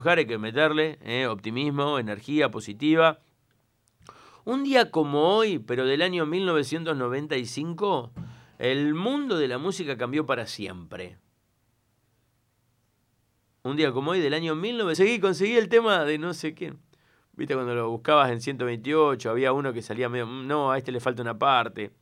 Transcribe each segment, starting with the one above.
Hay que meterle optimismo, energía positiva. Un día como hoy, pero del año 1995, el mundo de la música cambió para siempre. Un día como hoy del año 1995, conseguí el tema de no sé quién. Viste cuando lo buscabas en 128, había uno que salía medio, no, a este le falta una parte.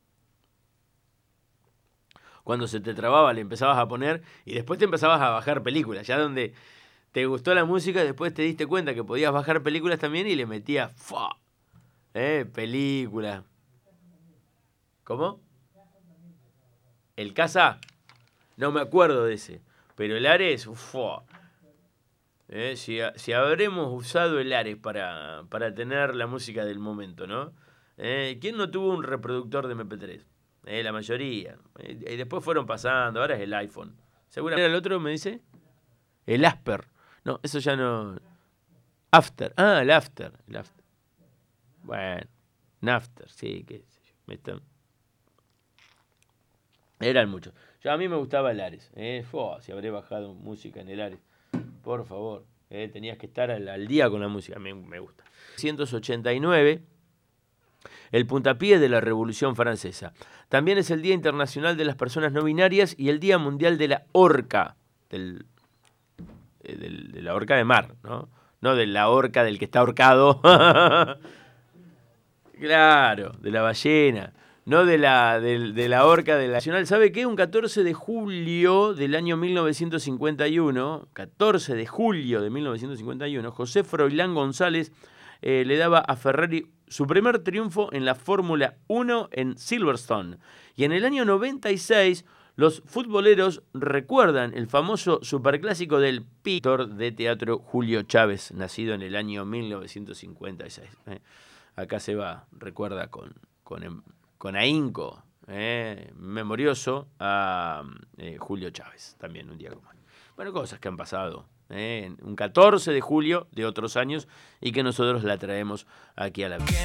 Cuando se te trababa le empezabas a poner y después te empezabas a bajar películas, ya donde te gustó la música, después te diste cuenta que podías bajar películas también y le metías películas. ¿Cómo? ¿El Casa? No me acuerdo de ese. Pero el Ares, si habremos usado el Ares para tener la música del momento, ¿no? ¿Quién no tuvo un reproductor de MP3? La mayoría. Y después fueron pasando, ahora es el iPhone. ¿Seguramente el otro me dice? El Asper. No, eso ya no. After. Ah, el After. El After. Bueno, Nafter, sí, qué sé yo. Eran muchos. A mí me gustaba el Ares. Si habré bajado música en el Ares. Por favor. Tenías que estar al día con la música. Me gusta. 1989, el puntapié de la Revolución Francesa. También es el Día Internacional de las Personas No Binarias y el Día Mundial de la Orca. De la orca de mar, ¿no? No de la orca del que está ahorcado. Claro, de la ballena. No de la orca de la nacional. ¿Sabe qué? Un 14 de julio del año 1951, 14 de julio de 1951, José Froilán González le daba a Ferrari su primer triunfo en la Fórmula 1 en Silverstone. Y en el año 96, los futboleros recuerdan el famoso superclásico del pintor de teatro Julio Chávez, nacido en el año 1956. Acá se va, recuerda con ahínco, memorioso a Julio Chávez, también un día como hoy. Bueno, cosas que han pasado, un 14 de julio de otros años y que nosotros la traemos aquí a la vida.